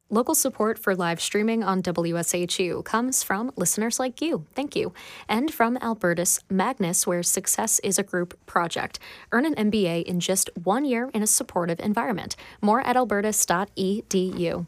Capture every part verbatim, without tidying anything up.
Local support for live streaming on W S H U comes from listeners like you. Thank you. And from Alberta's Magnus, where success is a group project. Earn an M B A in just one year in a supportive environment. More at albertus dot e d u.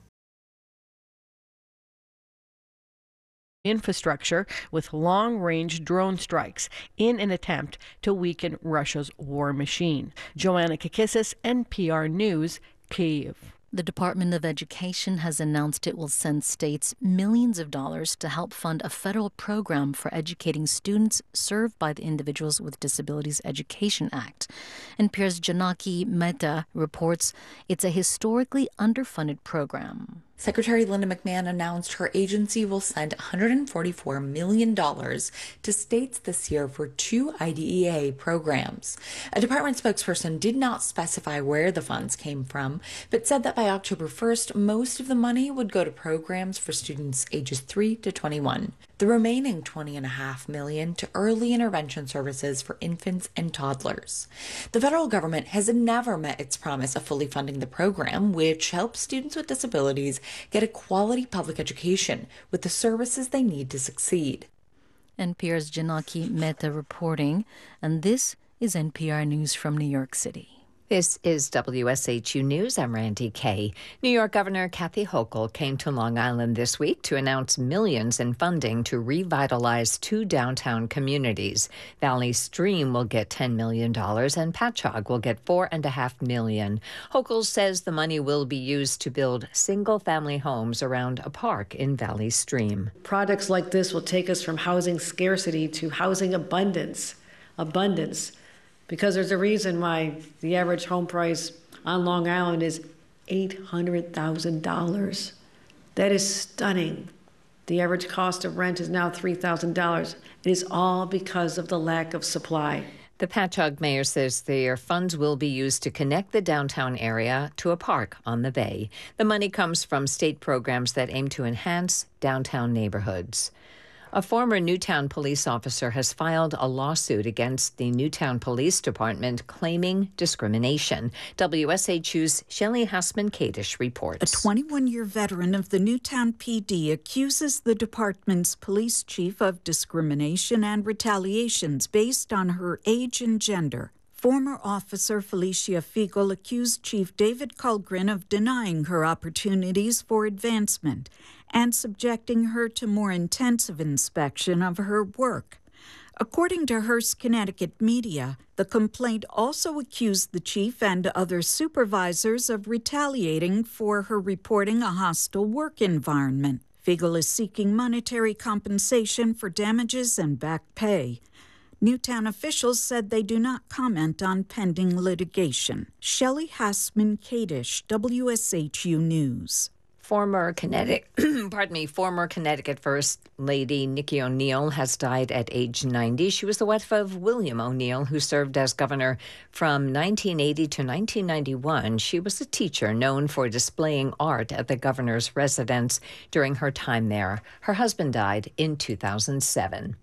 Infrastructure with long-range drone strikes in an attempt to weaken Russia's war machine. Joanna Kakissis, N P R News, Kyiv. The Department of Education has announced it will send states millions of dollars to help fund a federal program for educating students served by the Individuals with Disabilities Education Act. N P R's Janaki Mehta reports it's a historically underfunded program. Secretary Linda McMahon announced her agency will send one hundred forty-four million dollars to states this year for two I D E A programs. A department spokesperson did not specify where the funds came from, but said that by October first, most of the money would go to programs for students ages three to twenty-one. The remaining twenty point five million dollars to early intervention services for infants and toddlers. The federal government has never met its promise of fully funding the program, which helps students with disabilities get a quality public education with the services they need to succeed. N P R's Janaki Mehta reporting, and this is N P R News from New York City. This is W S H U News. I'm Randy Kay. New York Governor Kathy Hochul came to Long Island this week to announce millions in funding to revitalize two downtown communities. Valley Stream will get ten million dollars and Patchogue will get four point five million dollars. Hochul says the money will be used to build single-family homes around a park in Valley Stream. Products like this will take us from housing scarcity to housing abundance. Abundance. Because there's a reason why the average home price on Long Island is eight hundred thousand dollars. That is stunning. The average cost of rent is now three thousand dollars. It is all because of the lack of supply. The Patchogue mayor says their funds will be used to connect the downtown area to a park on the bay. The money comes from state programs that aim to enhance downtown neighborhoods. A former Newtown police officer has filed a lawsuit against the Newtown Police Department claiming discrimination. W S H U's Shelley Hassman-Kadish reports. A twenty-one-year veteran of the Newtown P D accuses the department's police chief of discrimination and retaliations based on her age and gender. Former officer Felicia Fiegel accused Chief David Kulgren of denying her opportunities for advancement and subjecting her to more intensive inspection of her work. According to Hearst, Connecticut media, the complaint also accused the chief and other supervisors of retaliating for her reporting a hostile work environment. Fiegel is seeking monetary compensation for damages and back pay. Newtown officials said they do not comment on pending litigation. Shelley Hassman-Kadish, W S H U News. Former Connecticut, pardon me, former Connecticut First Lady Nikki O'Neill has died at age ninety. She was the wife of William O'Neill, who served as governor from nineteen eighty to nineteen ninety-one. She was a teacher known for displaying art at the governor's residence during her time there. Her husband died in two thousand seven.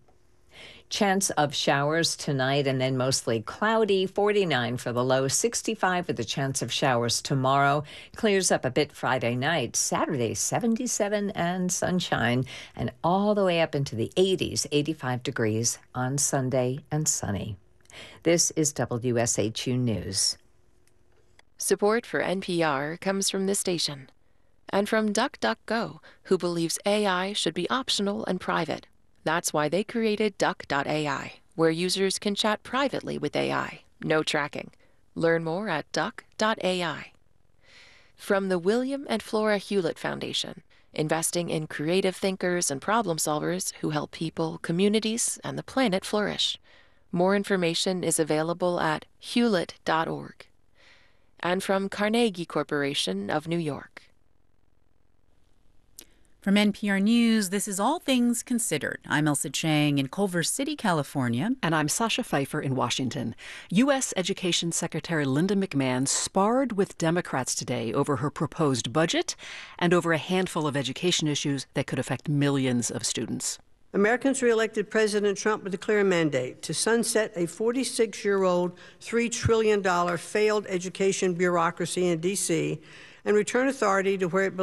Chance of showers tonight and then mostly cloudy, forty-nine for the low, sixty-five with a chance of showers tomorrow. Clears up a bit Friday night. Saturday, seventy-seven and sunshine, and all the way up into the eighties, eighty-five degrees on Sunday and sunny. This is W S H U News. Support for N P R comes from this station and from DuckDuckGo, who believes A I should be optional and private. That's why they created Duck dot A I, where users can chat privately with A I. No tracking. Learn more at Duck dot A I. From the William and Flora Hewlett Foundation, investing in creative thinkers and problem solvers who help people, communities, and the planet flourish. More information is available at hewlett dot org. And from Carnegie Corporation of New York. From N P R News, this is All Things Considered. I'm Elsa Chang in Culver City, California. And I'm Sasha Pfeiffer in Washington. U S. Education Secretary Linda McMahon sparred with Democrats today over her proposed budget and over a handful of education issues that could affect millions of students. Americans reelected President Trump with a clear mandate to sunset a forty-six-year-old, three trillion dollars failed education bureaucracy in D C and return authority to where it belongs.